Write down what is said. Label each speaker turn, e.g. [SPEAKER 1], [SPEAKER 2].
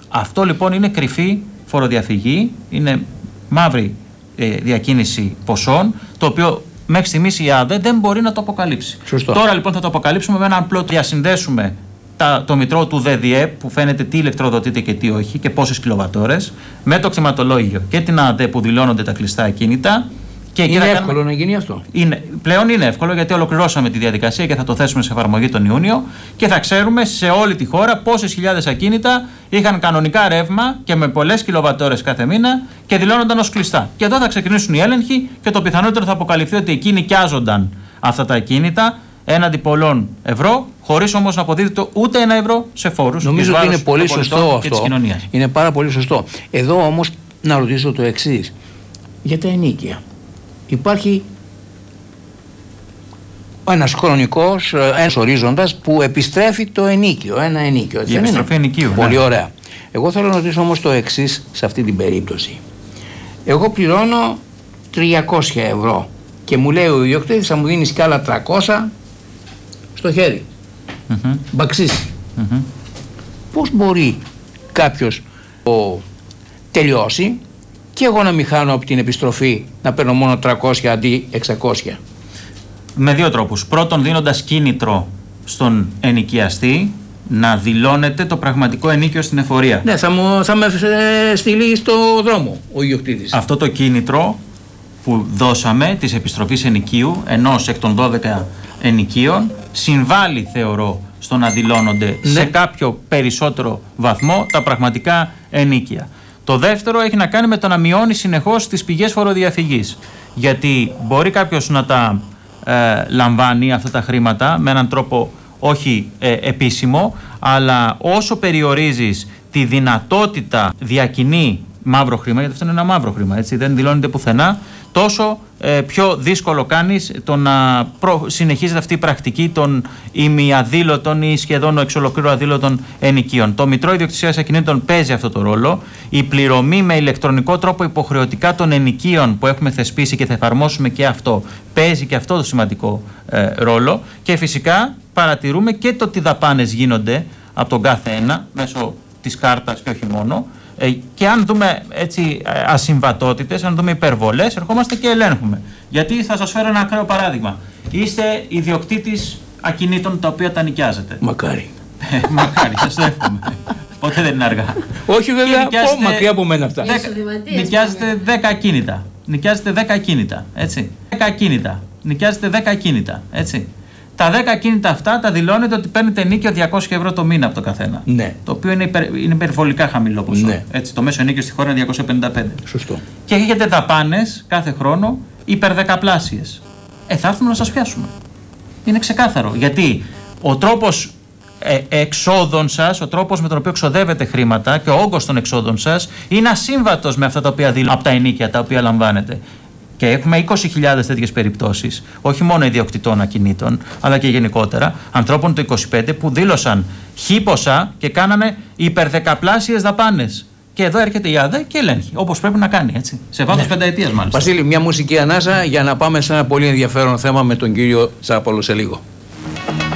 [SPEAKER 1] Αυτό λοιπόν είναι κρυφή φοροδιαφυγή, είναι μαύρη διακίνηση ποσών, το οποίο μέχρι στιγμής η ΑΔΕ δεν μπορεί να το αποκαλύψει.
[SPEAKER 2] Σωστό.
[SPEAKER 1] Τώρα λοιπόν θα το αποκαλύψουμε με έναν απλό διασυνδέσουμε το μητρό του ΔΔΕ που φαίνεται τι ηλεκτροδοτείται και τι όχι και πόσες κιλοβατώρες, με το κτηματολόγιο και την ΑΔΕ που δηλώνονται τα κλειστά ακίνητα. Και
[SPEAKER 2] είναι εύκολο να γίνει αυτό.
[SPEAKER 1] Πλέον είναι εύκολο, γιατί ολοκληρώσαμε τη διαδικασία και θα το θέσουμε σε εφαρμογή τον Ιούνιο και θα ξέρουμε σε όλη τη χώρα πόσες χιλιάδες ακίνητα είχαν κανονικά ρεύμα και με πολλές κιλοβατώρες κάθε μήνα και δηλώνονταν ως κλειστά. Και εδώ θα ξεκινήσουν οι έλεγχοι και το πιθανότερο θα αποκαλυφθεί ότι εκεί νοικιάζονταν αυτά τα ακίνητα έναντι πολλών ευρώ, χωρίς όμως να αποδίδεται ούτε ένα ευρώ σε φόρους.
[SPEAKER 2] Νομίζω ότι είναι πολύ σωστό αυτό. Είναι πάρα πολύ σωστό. Εδώ όμως να ρωτήσω το εξής. Για τα ενοίκια. Υπάρχει ένας χρονικός, ένας ορίζοντας που επιστρέφει το ενίκιο, ένα ενίκιο.
[SPEAKER 1] Η επιστροφή ενοικίου.
[SPEAKER 2] Πολύ ωραία. Εγώ θέλω να ρωτήσω όμως το εξής σε αυτή την περίπτωση. Εγώ πληρώνω 300 ευρώ και μου λέει ο ιδιοκτήτης θα μου δίνεις κι άλλα 300 στο χέρι. Μπαξίσει. Πώς μπορεί κάποιος το τελειώσει και εγώ να μην χάνω από την επιστροφή, να παίρνω μόνο 300 αντί 600?
[SPEAKER 1] Με δύο τρόπους. Πρώτον, δίνοντας κίνητρο στον ενοικιαστή να δηλώνεται το πραγματικό ενίκιο στην εφορία.
[SPEAKER 2] Ναι, θα με στείλει στο δρόμο ο ιδιοκτήτης.
[SPEAKER 1] Αυτό το κίνητρο που δώσαμε της επιστροφής ενοικίου, ενός εκ των 12 ενοικίων, συμβάλλει, θεωρώ, στο να δηλώνονται σε κάποιο περισσότερο βαθμό τα πραγματικά ενίκια. Το δεύτερο έχει να κάνει με το να μειώνει συνεχώς τις πηγές φοροδιαφυγής. Γιατί μπορεί κάποιος να τα λαμβάνει αυτά τα χρήματα με έναν τρόπο όχι επίσημο, αλλά όσο περιορίζεις τη δυνατότητα διακινεί μαύρο χρήμα, γιατί αυτό είναι ένα μαύρο χρήμα, έτσι, δεν δηλώνεται πουθενά, τόσο πιο δύσκολο κάνεις το να συνεχίζεται αυτή η πρακτική των ημιαδήλωτων ή σχεδόν εξ ολοκλήρου αδήλωτων ενοικίων. Το Μητρό Ιδιοκτησίας Ακινήτων παίζει αυτό το ρόλο. Η πληρωμή με ηλεκτρονικό τρόπο υποχρεωτικά των ενοικίων που έχουμε θεσπίσει και θα εφαρμόσουμε και αυτό, παίζει και αυτό το σημαντικό ρόλο. Και φυσικά παρατηρούμε και το τι δαπάνες γίνονται από τον κάθε ένα μέσω της κάρτας και όχι μόνο. Και αν δούμε έτσι ασυμβατότητες, αν δούμε υπερβολές, ερχόμαστε και ελέγχουμε. Γιατί θα σας φέρω ένα ακραίο παράδειγμα. Είστε ιδιοκτήτης ακινήτων τα οποία τα νοικιάζετε.
[SPEAKER 2] Μακάρι.
[SPEAKER 1] Μακάρι, σας το εύχομαι. Ποτέ δεν είναι αργά.
[SPEAKER 2] Όχι βέβαια, μακριά από μένα αυτά.
[SPEAKER 1] Νοικιάζετε 10 ακίνητα. Νοικιάζετε 10 ακίνητα, έτσι. 10 ακίνητα. Νοικιάζετε 10 ακίνητα, έτσι. Τα 10 ακίνητα αυτά τα δηλώνετε ότι παίρνετε ενίκιο 200 ευρώ το μήνα από το καθένα.
[SPEAKER 2] Ναι.
[SPEAKER 1] Το οποίο είναι υπερβολικά χαμηλό ποσό. Ναι. Έτσι, το μέσο ενίκιο στη χώρα είναι 255.
[SPEAKER 2] Σωστό.
[SPEAKER 1] Και έχετε δαπάνες κάθε χρόνο υπερδεκαπλάσιες. Θα έρθουμε να σας πιάσουμε. Είναι ξεκάθαρο. Γιατί ο τρόπος εξόδων σας, ο τρόπος με τον οποίο εξοδεύετε χρήματα και ο όγκος των εξόδων σας είναι ασύμβατος με αυτά τα οποία δηλώνετε από τα ενίκια τα οποία λαμβάνετε. Και έχουμε 20.000 τέτοιες περιπτώσεις, όχι μόνο ιδιοκτητών ακινήτων, αλλά και γενικότερα ανθρώπων το 25 που δήλωσαν χίπωσα και κάνανε υπερδεκαπλάσιες δαπάνες. Και εδώ έρχεται η ΑΔΕ και ελέγχει, όπως πρέπει να κάνει, έτσι. Σε βάθος πενταετίας μάλιστα.
[SPEAKER 2] Βασίλη, μια μουσική ανάσα για να πάμε σε ένα πολύ ενδιαφέρον θέμα με τον κύριο Τσάπολο σε λίγο.